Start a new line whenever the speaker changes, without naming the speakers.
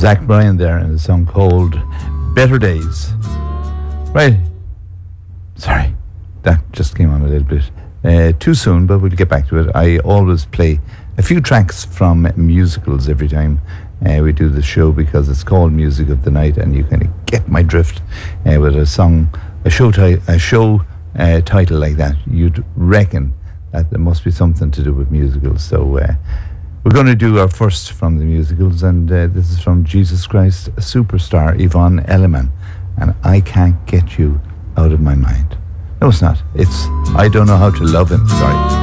Zach Bryan there in a song called Better Days. Right. Sorry, that just came on a little bit too soon, but we'll get back to it. I always play a few tracks from musicals every time we do the show, because it's called Music of the Night, and you kind of get my drift with a song, a show title like that. You'd reckon that there must be something to do with musicals. So we're going to do our first from the musicals, and this is from Jesus Christ Superstar, Yvonne Elliman, and I Can't Get You Out of My Mind. No, it's not. It's I Don't Know How to Love Him. Sorry.